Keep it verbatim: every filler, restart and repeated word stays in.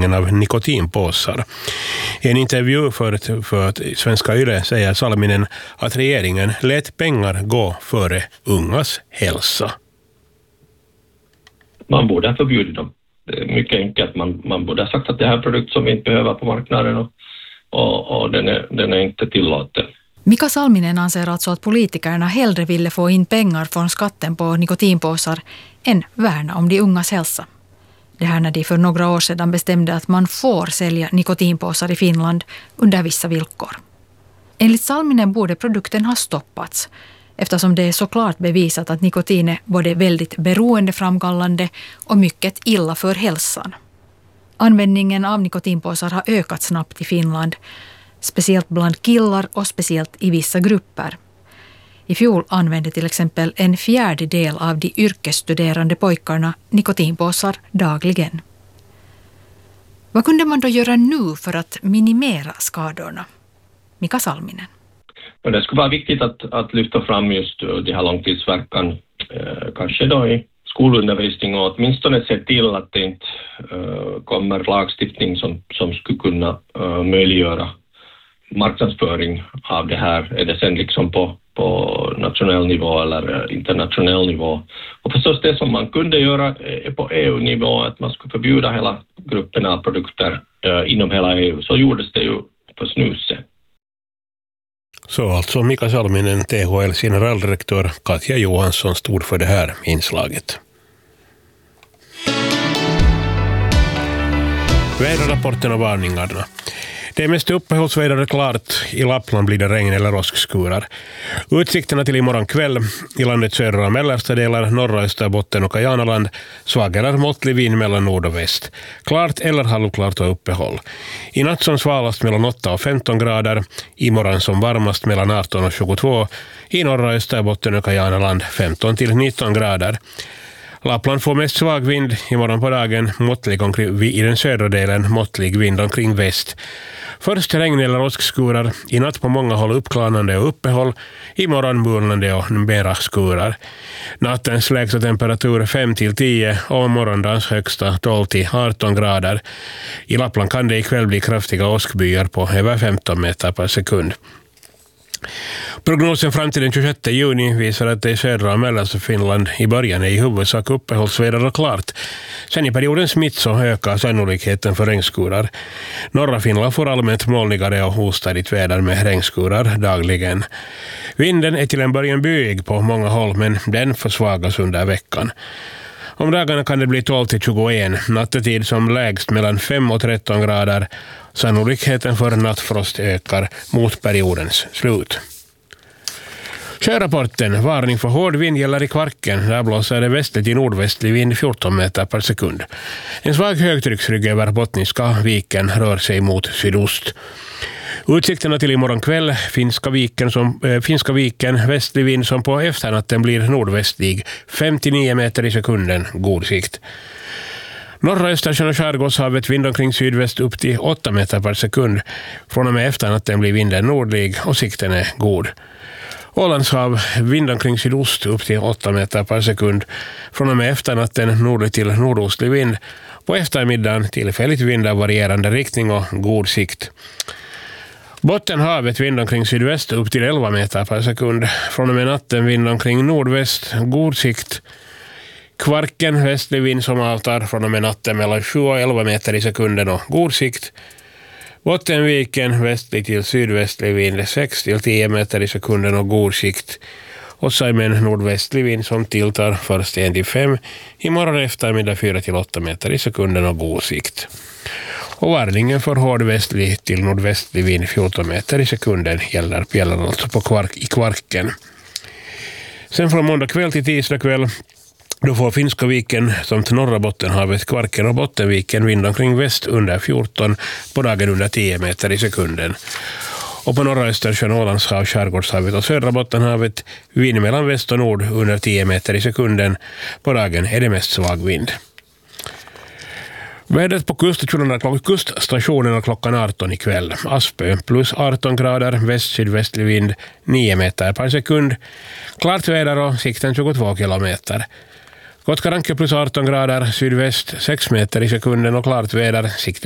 användningen av nikotinpåsar. I en intervju för, för Svenska Yle säger Salminen att regeringen lät pengar gå före ungas hälsa. Man borde ha förbjudit dem. Det är mycket enkelt. Man, man borde ha sagt att det här är en produkt som vi inte behöver på marknaden och, och, och den, är, den är inte tillåten. Mika Salminen anser alltså att politikerna hellre ville få in pengar från skatten på nikotinpåsar än värna om de ungas hälsa. Det här när de för några år sedan bestämde att man får sälja nikotinpåsar i Finland under vissa villkor. Enligt Salminen borde produkten ha stoppats eftersom det är såklart bevisat att nikotin är både väldigt beroendeframkallande och mycket illa för hälsan. Användningen av nikotinpåsar har ökat snabbt i Finland, speciellt bland killar och speciellt i vissa grupper. I fjol använde till exempel en fjärdedel av de yrkesstuderande pojkarna nikotinpåsar dagligen. Vad kunde man då göra nu för att minimera skadorna? Mika Salminen. Det skulle vara viktigt att, att lyfta fram just det här långtidsverkan, eh, kanske då i skolundervisning och åtminstone se till att det inte eh, kommer lagstiftning som, som skulle kunna eh, möjliggöra marknadsföring av det här. Är det sen liksom på, på nationell nivå eller internationell nivå? Och förstås det som man kunde göra är på E U-nivå, att man skulle förbjuda hela gruppen av produkter eh, inom hela E U. Så gjordes det ju för snuset. Så alltså Mika Salminen, T H L:s generaldirektör, Katja Johansson stod för det här inslaget. Väderrapporten och varningarna. Det är mest uppehållsväder klart. I Lappland blir det regn eller åskskurar. Utsikterna till imorgon kväll i landets södra och mellersta delar, norra Österbotten och Kajanaland, svag eller måttlig vind mellan nord och väst. Klart eller halvklart och uppehåll. I natt som svalast mellan åtta och femton grader. Imorgon som varmast mellan arton och tjugotvå. I norra Österbotten och Kajanaland femton till nitton grader. Lappland får mest svag vind imorgon på dagen, måttlig omkring, i den södra delen, måttlig vind omkring väst. Först regn eller åskskurar, i natt på många håll uppklarnande och uppehåll, imorgon mulnande och mera skurar. Nattens lägsta temperatur fem till tio och morgondagens högsta tolv till arton grader. I Lappland kan det ikväll bli kraftiga åskbyar på över femton meter per sekund. Prognosen fram till den tjugosjätte juni visar att det i södra och mellersta Finland i början är i huvudsak uppehållsväder och klart. Sen i periodens mitt så ökar sannolikheten för regnskurar. Norra Finland får allmänt molnigare och ostadigt väder med regnskurar dagligen. Vinden är till en början byig på många håll, men den försvagas under veckan. Om dagarna kan det bli tolv till tjugoett, nattetid som lägst mellan fem och tretton grader. Sannolikheten för nattfrost ökar mot periodens slut. Sjörapporten, varning för hård vind gäller i Kvarken. Där blåser det västlig till nordvästlig vind fjorton meter per sekund. En svag högtrycksrygg över Bottniska viken rör sig mot sydost. Utsikterna till imorgon kväll, Finska viken, som, äh, Finska viken, västlig vind som på efternatten blir nordvästlig, femtionio meter i sekunden, god sikt. Norra Östersjön och Skärgårdshavet vind omkring sydväst upp till åtta meter per sekund. Från och med efternatten blir vinden nordlig och sikten är god. Ålandshav vind omkring sydost upp till åtta meter per sekund. Från och med efternatten nordlig till nordostlig vind. På eftermiddagen tillfälligt vind av varierande riktning och god sikt. Bottenhavet vind omkring sydväst upp till elva meter per sekund. Från och med natten vind omkring nordväst, god sikt. Kvarken västlig vind som avtar från och med natten mellan sju och elva meter i sekunden och god sikt. Bottenviken västlig till sydvästlig vind sex till tio meter i sekunden och god sikt. Och Saimen nordvästlig vind som tilltar först en till fem. Imorgon eftermiddag fyra till åtta meter i sekunden och god sikt. Och varningen för hård västlig till nordvästlig vind fjorton meter i sekunden gäller, gäller alltså på kvark, i Kvarken. Sen från måndag kväll till tisdag kväll då får Finska viken som till norra Bottenhavet, Kvarken och Bottenviken vind omkring väst under fjorton, på dagen under tio meter i sekunden. Och på norra Östersjön, Ålandshav, Skärgårdshavet och södra Bottenhavet vind mellan väst och nord under tio meter i sekunden, på dagen är det mest svag vind. Vädret på kuststationerna klockan arton ikväll. Aspö plus arton grader, väst-sydvästlig vind nio meter per sekund. Klart väder och sikten tjugotvå kilometer. Kotkarankö plus arton grader, sydväst sex meter i sekunden och klart väder, sikten